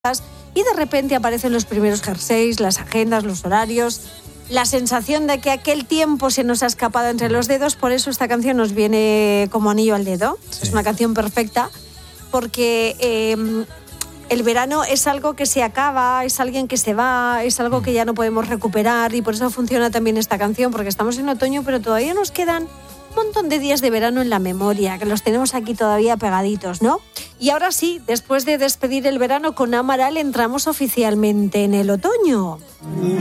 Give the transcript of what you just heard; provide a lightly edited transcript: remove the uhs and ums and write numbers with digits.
y de repente aparecen los primeros jerseys, las agendas, los horarios, la sensación de que aquel tiempo se nos ha escapado entre los dedos. Por eso esta canción nos viene como anillo al dedo. Sí. Es una canción perfecta porque el verano es algo que se acaba, es alguien que se va, es algo que ya no podemos recuperar, y por eso funciona también esta canción, porque estamos en otoño, pero todavía nos quedan un montón de días de verano en la memoria, que los tenemos aquí todavía pegaditos, ¿no? Y ahora sí, después de despedir el verano con Amaral, entramos oficialmente en el otoño.